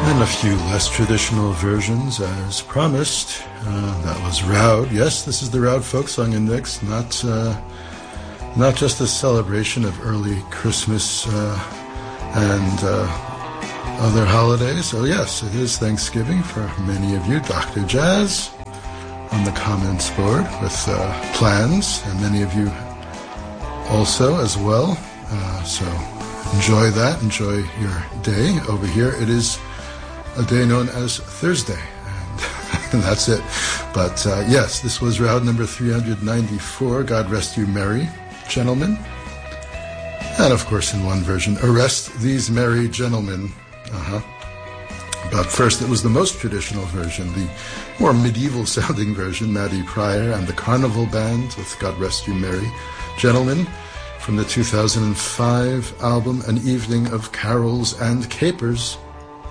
And a few less traditional versions as promised. That was Roud. Yes, this is the Roud Folk Song Index, not just a celebration of early Christmas and other holidays. Oh yes, it is Thanksgiving for many of you. Dr. Jazz on the comments board with plans, and many of you also as well. So enjoy that. Enjoy your day. Over here it is a day known as Thursday, and that's it. But yes, this was Roud number 394, God Rest You Merry Gentlemen. And of course in one version, Arrest These Merry Gentlemen. But first it was the most traditional version, the more medieval sounding version, Maddie Pryor and the Carnival Band with God Rest You Merry Gentlemen, from the 2005 album An Evening of Carols and Capers.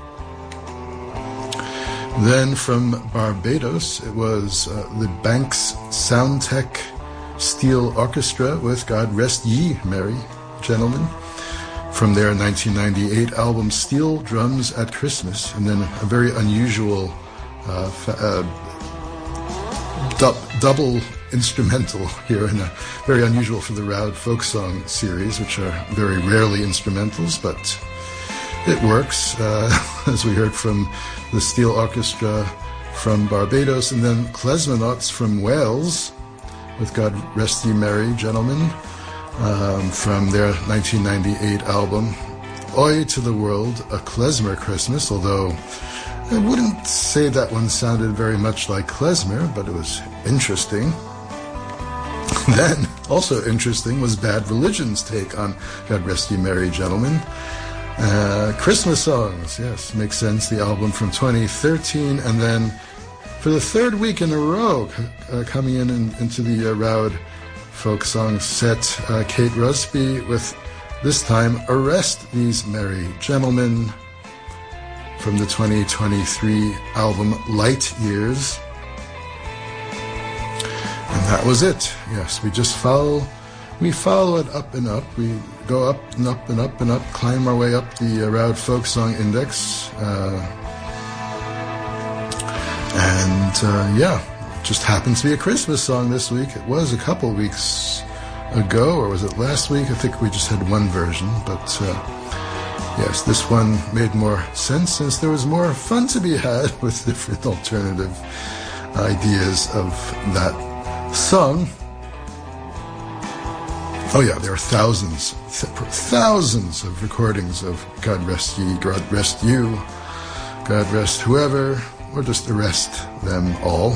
Then from Barbados, it was the Banks Soundtech Steel Orchestra with God Rest Ye Merry Gentlemen, from their 1998 album Steel Drums at Christmas. And then a very unusual double instrumental here, and very unusual for the Roud Folk Song series, which are very rarely instrumentals, but it works, as we heard from the Steel Orchestra from Barbados, and then Klezmonauts from Wales with God Rest Ye Merry Gentlemen, from their 1998 album Oi to the World, A Klezmer Christmas, although I wouldn't say that one sounded very much like klezmer, but it was interesting. Then, also interesting, was Bad Religion's take on God Rest Ye Merry Gentlemen. Christmas songs, yes, makes sense. The album from 2013, and then for the third week in a row, coming into the Roud Folk Song set, Kate Rusby with, this time, Arrest These Merry Gentlemen, from the 2023 album Light Years. And that was it. Yes, we follow it up and up. We go up and up and up and up, climb our way up the Roud Folk Song Index. It just happens to be a Christmas song this week. It was a couple weeks ago, or was it last week? I think we just had one version, but yes, this one made more sense since there was more fun to be had with different alternative ideas of that song. Oh yeah, there are thousands of recordings of God Rest Ye, God Rest You, God Rest Whoever, or just arrest them all.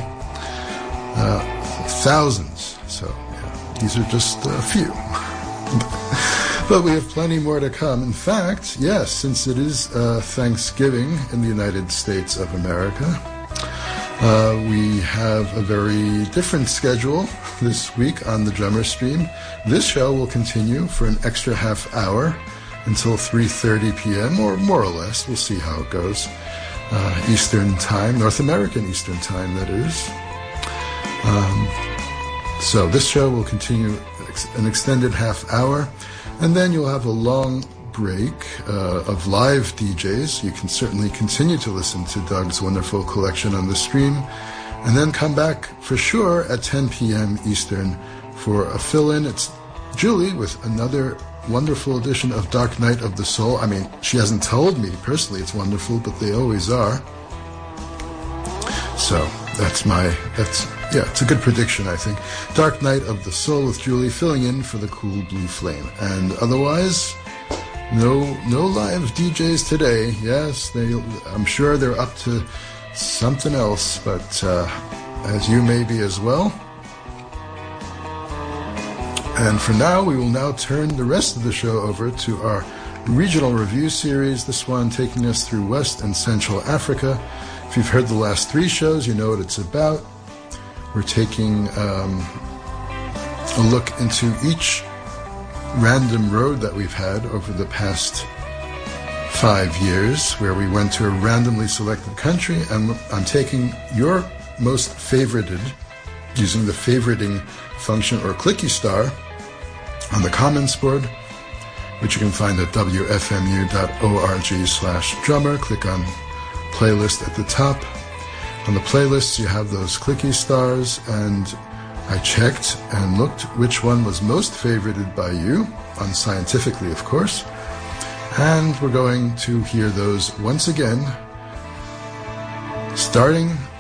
Thousands. So yeah, these are just a few. But we have plenty more to come. In fact, yes, since it is Thanksgiving in the United States of America, we have a very different schedule this week on the Drummer Stream. This show will continue for an extra half hour until 3:30 p.m., or more or less. We'll see how it goes. Eastern Time, North American Eastern Time, that is. So this show will continue an extended half hour, and then you'll have a long break of live DJs. You can certainly continue to listen to Doug's wonderful collection on the stream, and then come back for sure at 10 p.m. Eastern for a fill-in. It's Julie with another wonderful edition of Dark Night of the Soul. I mean, she hasn't told me personally it's wonderful, but they always are. So it's a good prediction, I think. Dark Night of the Soul with Julie filling in for the Cool Blue Flame. And otherwise, no live DJs today. Yes, I'm sure they're up to something else, but as you may be as well. And for now, we will now turn the rest of the show over to our regional review series, this one taking us through West and Central Africa. If you've heard the last three shows, you know what it's about. We're taking a look into each random road that we've had over the past 5 years, where we went to a randomly selected country, and I'm taking your most favorited, using the favoriting function or clicky star on the comments board, which you can find at wfmu.org/drummer. Click on playlist at the top. On the playlists, you have those clicky stars, and I checked and looked which one was most favorited by you, unscientifically, of course. And we're going to hear those once again, starting